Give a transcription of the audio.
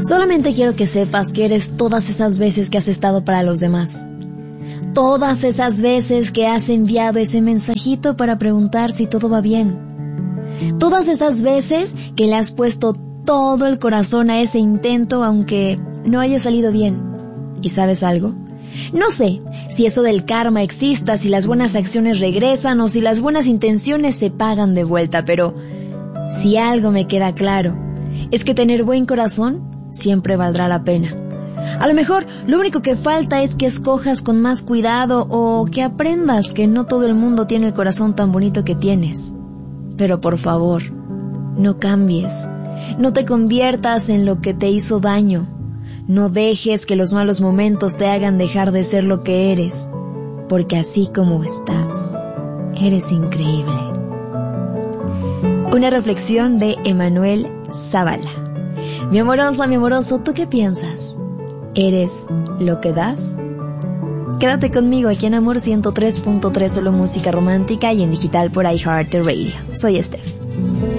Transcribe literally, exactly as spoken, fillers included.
Solamente quiero que sepas que eres todas esas veces que has estado para los demás. Todas esas veces que has enviado ese mensajito para preguntar si todo va bien. Todas esas veces que le has puesto todo el corazón a ese intento aunque no haya salido bien. ¿Y sabes algo? No sé si eso del karma exista, si las buenas acciones regresan o si las buenas intenciones se pagan de vuelta, pero si algo me queda claro, es que tener buen corazón siempre valdrá la pena. A lo mejor lo único que falta es que escojas con más cuidado o que aprendas que no todo el mundo tiene el corazón tan bonito que tienes. Pero por favor, no cambies, no te conviertas en lo que te hizo daño. No dejes que los malos momentos te hagan dejar de ser lo que eres, porque así como estás, eres increíble. Una reflexión de Emanuel Zavala. Mi amorosa, mi amoroso, ¿tú qué piensas? ¿Eres lo que das? Quédate conmigo aquí en Amor ciento tres punto tres, solo música romántica y en digital por iHeartRadio. Soy Steph.